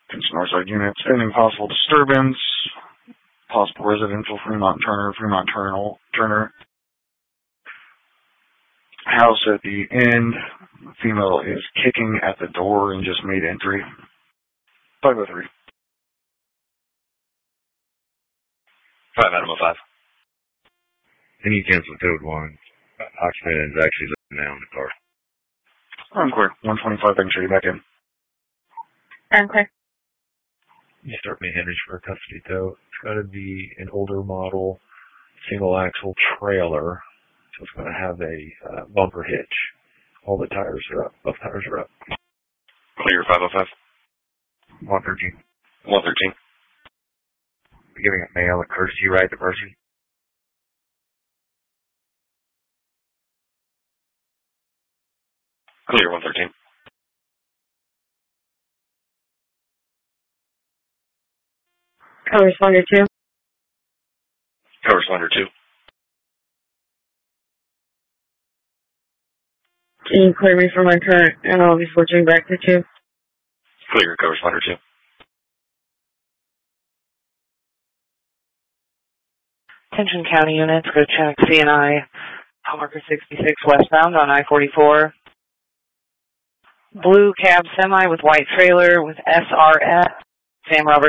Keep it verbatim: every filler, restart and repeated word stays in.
Attention Northside units, pending possible disturbance. Possible residential Fremont Turner, Fremont Turner, Turner. House at the end. The female is kicking at the door and just made entry. five oh three. five Adam oh five. Can you cancel code one? Occupant is actually living now in the car. I'm clear. one twenty-five, I can show you back in. I'm clear. You start me Henry's for a custody tow. It's got to be an older model, single axle trailer. So it's going to have a uh, bumper hitch. All the tires are up. Both tires are up. Clear five oh five. one thirteen. one thirteen. Giving a male a courtesy ride to Mercy. Clear one thirteen. Co-responder two. Co-responder two. Can you clear me for my current, and I'll be switching back to two. Clear co-responder two. Attention county units, go check C and I, Marker sixty-six westbound on I forty-four. Blue cab semi with white trailer with S R F, Sam Roberts.